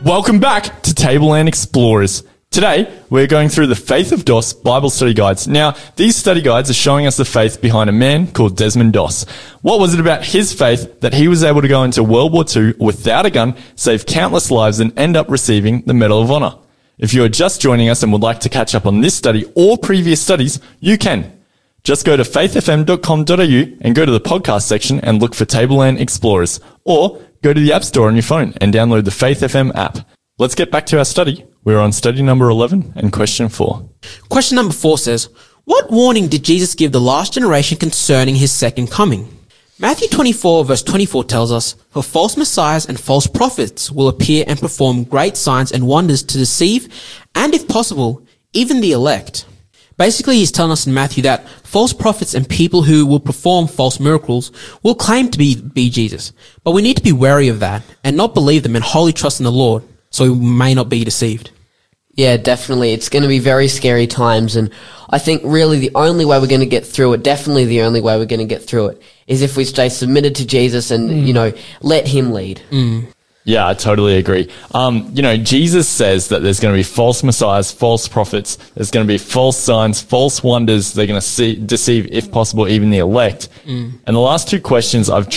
Welcome back to Tableland Explorers. Today, we're going through the Faith of Doss Bible study guides. Now, these study guides are showing us the faith behind a man called Desmond Doss. What was it about his faith that he was able to go into World War II without a gun, save countless lives, and end up receiving the Medal of Honor? If you are just joining us and would like to catch up on this study or previous studies, you can. Just go to faithfm.com.au and go to the podcast section and look for Tableland Explorers, or go to the App Store on your phone and download the Faith FM app. Let's get back to our study. We're on study number 11 and question 4. Question number 4 says, what warning did Jesus give the last generation concerning his second coming? Matthew 24 verse 24 tells us, for false messiahs and false prophets will appear and perform great signs and wonders to deceive, and if possible, even the elect. Basically, he's telling us in Matthew that false prophets and people who will perform false miracles will claim to be Jesus. But we need to be wary of that and not believe them and wholly trust in the Lord, so we may not be deceived. Yeah, definitely. It's going to be very scary times, and I think really the only way we're going to get through it, definitely the only way we're going to get through it, is if we stay submitted to Jesus and, let him lead. Yeah, I totally agree. Jesus says that there's going to be false messiahs, false prophets. There's going to be false signs, false wonders. They're going to deceive, if possible, even the elect. And the last two questions we've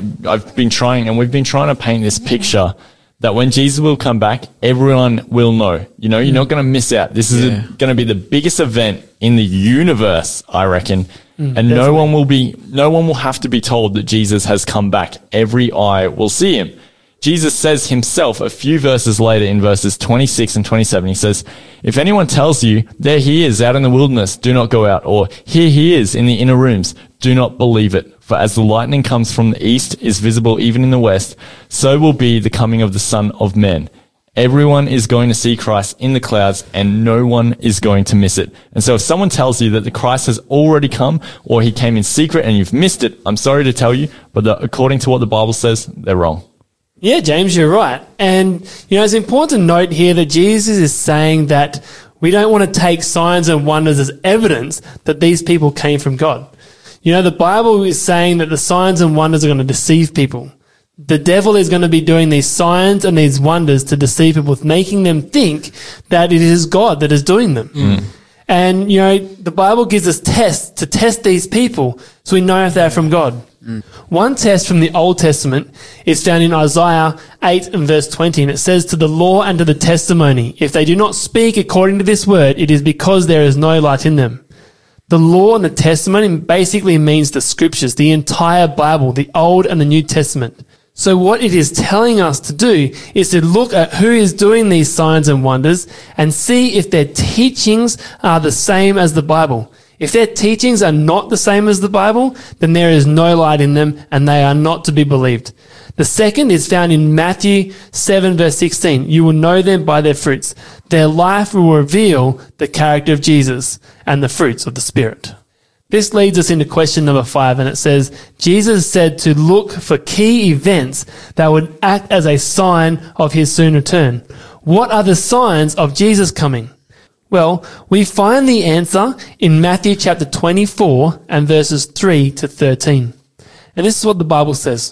been trying to paint this picture that when Jesus will come back, everyone will know. You're not going to miss out. This is going to be the biggest event in the universe, I reckon. And no one will have to be told that Jesus has come back. Every eye will see him. Jesus says himself a few verses later in verses 26 and 27, he says, if anyone tells you, there he is out in the wilderness, do not go out, or here he is in the inner rooms, do not believe it. For as the lightning comes from the east, is visible even in the west, so will be the coming of the Son of Man. Everyone is going to see Christ in the clouds, and no one is going to miss it. And so if someone tells you that the Christ has already come, or he came in secret and you've missed it, I'm sorry to tell you, but according to what the Bible says, they're wrong. Yeah, James, you're right. And, it's important to note here that Jesus is saying that we don't want to take signs and wonders as evidence that these people came from God. The Bible is saying that the signs and wonders are going to deceive people. The devil is going to be doing these signs and these wonders to deceive people, making them think that it is God that is doing them. And, the Bible gives us tests to test these people so we know if they're from God. One test from the Old Testament is found in Isaiah 8 and verse 20, and it says, to the law and to the testimony, if they do not speak according to this word, it is because there is no light in them. The law and the testimony basically means the scriptures, the entire Bible, the Old and the New Testament. So what it is telling us to do is to look at who is doing these signs and wonders and see if their teachings are the same as the Bible. If their teachings are not the same as the Bible, then there is no light in them and they are not to be believed. The second is found in Matthew 7 verse 16. You will know them by their fruits. Their life will reveal the character of Jesus and the fruits of the Spirit. This leads us into question number 5, and it says, Jesus said to look for key events that would act as a sign of his soon return. What are the signs of Jesus coming? Well, we find the answer in Matthew chapter 24 and verses 3 to 13. And this is what the Bible says.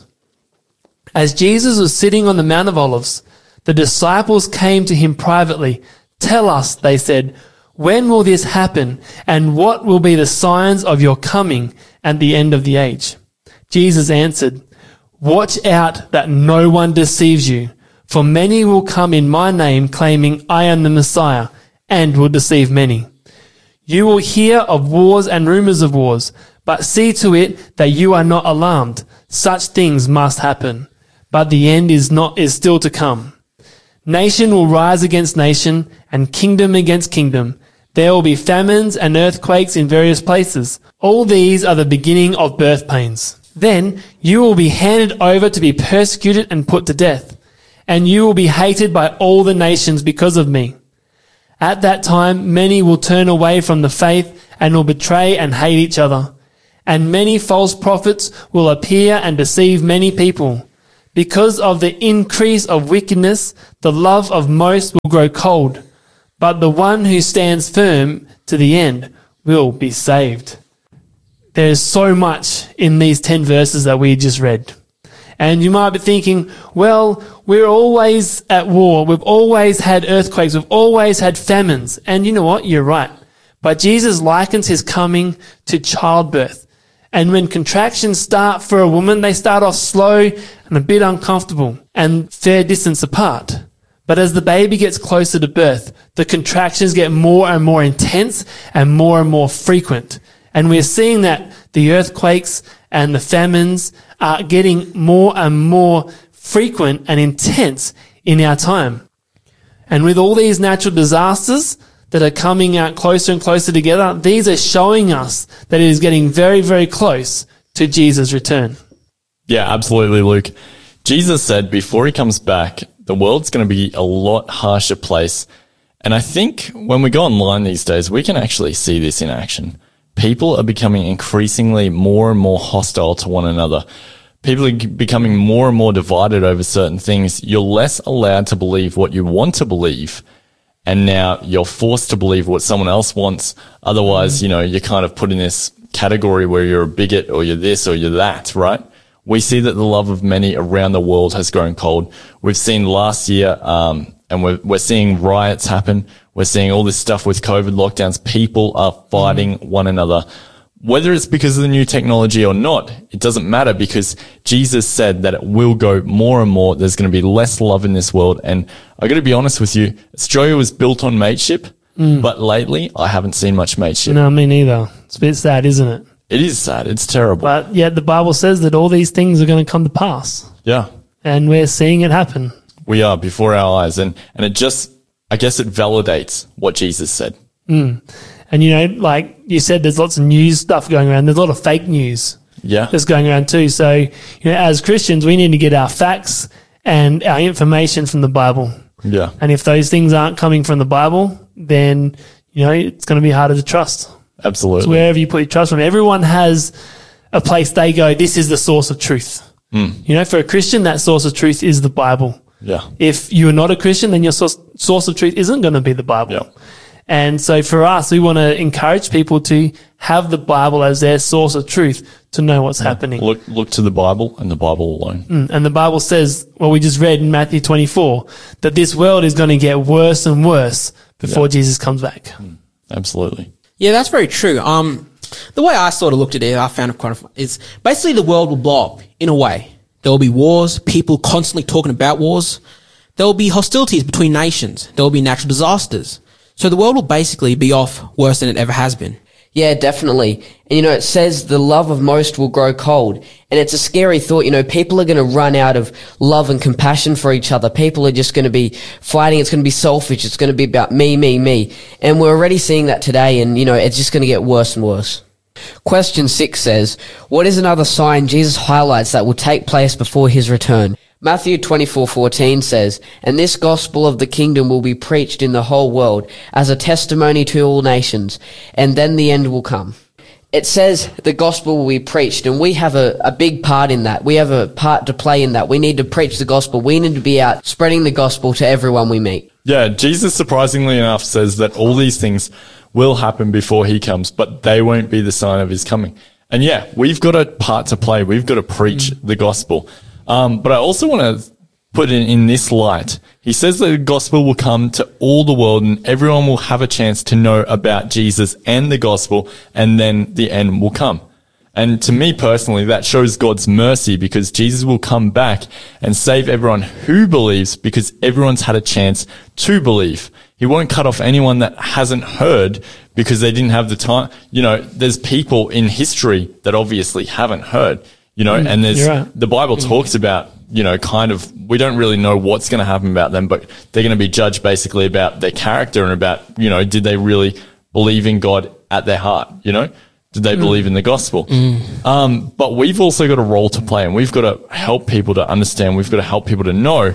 As Jesus was sitting on the Mount of Olives, the disciples came to him privately. Tell us, they said, when will this happen? And what will be the signs of your coming and the end of the age? Jesus answered, watch out that no one deceives you, for many will come in my name claiming I am the Messiah, and will deceive many. You will hear of wars and rumors of wars, but see to it that you are not alarmed. Such things must happen, but the end is still to come. Nation will rise against nation, and kingdom against kingdom. There will be famines and earthquakes in various places. All these are the beginning of birth pains. Then you will be handed over to be persecuted and put to death, and you will be hated by all the nations because of me. At that time, many will turn away from the faith and will betray and hate each other. And many false prophets will appear and deceive many people. Because of the increase of wickedness, the love of most will grow cold. But the one who stands firm to the end will be saved. There is so much in these 10 verses that we just read. And you might be thinking, well, we're always at war. We've always had earthquakes. We've always had famines. And you know what? You're right. But Jesus likens his coming to childbirth. And when contractions start for a woman, they start off slow and a bit uncomfortable and fair distance apart. But as the baby gets closer to birth, the contractions get more and more intense and more frequent. And we're seeing that the earthquakes and the famines are getting more and more frequent and intense in our time. And with all these natural disasters that are coming out closer and closer together, these are showing us that it is getting very close to Jesus' return. Yeah, absolutely, Luke. Jesus said before he comes back, the world's going to be a lot harsher place. And I think when we go online these days, we can actually see this in action. People are becoming increasingly more and more hostile to one another. People are becoming more and more divided over certain things. You're less allowed to believe what you want to believe. And now you're forced to believe what someone else wants. Otherwise, you're kind of put in this category where you're a bigot or you're this or you're that, right? We see that the love of many around the world has grown cold. We've seen last year, and we're seeing riots happen. We're seeing all this stuff with COVID lockdowns. People are fighting one another. Whether it's because of the new technology or not, it doesn't matter because Jesus said that it will go more and more. There's going to be less love in this world. And I got to be honest with you, Australia was built on mateship, but lately I haven't seen much mateship. No, me neither. It's a bit sad, isn't it? It is sad. It's terrible. But yet the Bible says that all these things are going to come to pass. Yeah. And we're seeing it happen. We are before our eyes. And it just, I guess it validates what Jesus said. And like you said, there's lots of news stuff going around. There's a lot of fake news that's going around too. So, as Christians, we need to get our facts and our information from the Bible. Yeah. And if those things aren't coming from the Bible, then, it's going to be harder to trust. Absolutely. It's wherever you put your trust from. Everyone has a place they go, this is the source of truth. For a Christian, that source of truth is the Bible. Yeah. If you are not a Christian, then your source of truth isn't going to be the Bible. Yeah. And so for us, we want to encourage people to have the Bible as their source of truth to know what's happening. Look to the Bible and the Bible alone. And the Bible says, well, we just read in Matthew 24, that this world is going to get worse and worse before Jesus comes back. Absolutely. Yeah, that's very true. The way I sort of looked at it, I found it quite is basically the world will blow up in a way. There will be wars, people constantly talking about wars. There will be hostilities between nations. There will be natural disasters. So the world will basically be off worse than it ever has been. Yeah, definitely. And it says the love of most will grow cold. And it's a scary thought. People are going to run out of love and compassion for each other. People are just going to be fighting. It's going to be selfish. It's going to be about me. And we're already seeing that today. And, it's just going to get worse and worse. Question 6 says, what is another sign Jesus highlights that will take place before his return? Matthew 24:14 says, and this gospel of the kingdom will be preached in the whole world as a testimony to all nations, and then the end will come. It says the gospel will be preached, and we have a big part in that. We have a part to play in that. We need to preach the gospel. We need to be out spreading the gospel to everyone we meet. Yeah, Jesus surprisingly enough says that all these things will happen before he comes, but they won't be the sign of his coming. And yeah, we've got a part to play. We've got to preach the gospel. But I also want to put it in this light. He says that the gospel will come to all the world and everyone will have a chance to know about Jesus and the gospel, and then the end will come. And to me personally, that shows God's mercy because Jesus will come back and save everyone who believes because everyone's had a chance to believe. He won't cut off anyone that hasn't heard because they didn't have the time. There's people in history that obviously haven't heard. And the Bible talks about, kind of, we don't really know what's going to happen about them, but they're going to be judged basically about their character and about, did they really believe in God at their heart? Did they believe in the gospel? But we've also got a role to play and we've got to help people to understand. We've got to help people to know.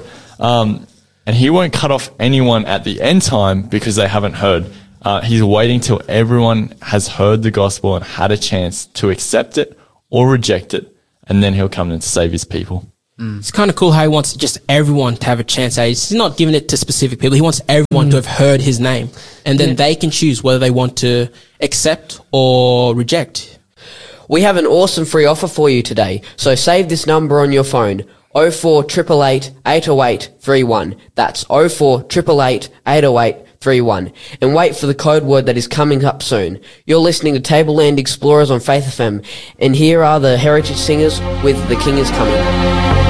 And he won't cut off anyone at the end time because they haven't heard. He's waiting till everyone has heard the gospel and had a chance to accept it or reject it. And then he'll come in to save his people. It's kind of cool how he wants just everyone to have a chance. He's not giving it to specific people. He wants everyone to have heard his name. And then they can choose whether they want to accept or reject. We have an awesome free offer for you today, so save this number on your phone. 0488 808 31. That's 0488 808 31. And wait for the code word that is coming up soon. You're listening to Tableland Explorers on Faith FM, and here are the Heritage Singers with The King is Coming.